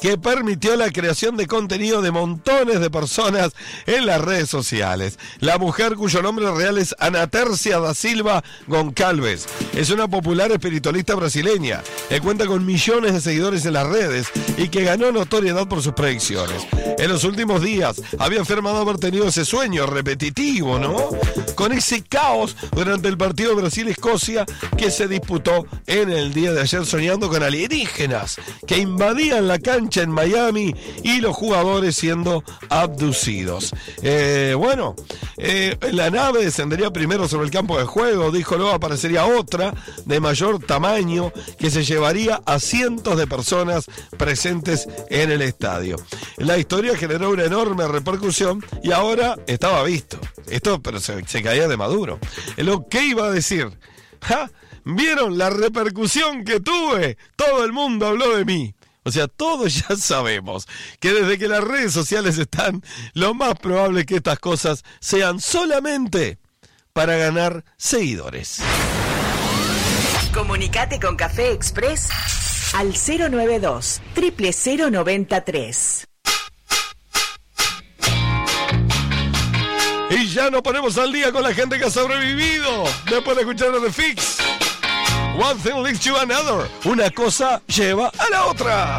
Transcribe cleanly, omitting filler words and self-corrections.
que permitió la creación de contenido de montones de personas en las redes sociales. La mujer, cuyo nombre real es Ana Tércia da Silva Goncalves, es una popular espiritualista brasileña que cuenta con millones de seguidores en las redes y que ganó notoriedad por sus predicciones. En los últimos días había afirmado haber tenido ese sueño repetitivo, ¿no? Con ese caos durante el partido de Brasil-Escocia que se disputó en el día de ayer, soñando con alienígenas que invadían la cancha en Miami y los jugadores siendo abducidos. La nave descendería primero sobre el campo de juego, dijo, luego aparecería otra de mayor tamaño que se llevaría a cientos de personas presentes en el estadio. La historia generó una enorme repercusión y ahora estaba visto. Esto, pero se caía de maduro. Lo que iba a decir, ¿ja? ¿Vieron la repercusión que tuve? Todo el mundo habló de mí. O sea, todos ya sabemos que desde que las redes sociales están, lo más probable es que estas cosas sean solamente para ganar seguidores. Comunicate con Café Express al 092-00093. Y ya nos ponemos al día con la gente que ha sobrevivido después de escuchar a The Fix. One thing leads to another. Una cosa lleva a la otra.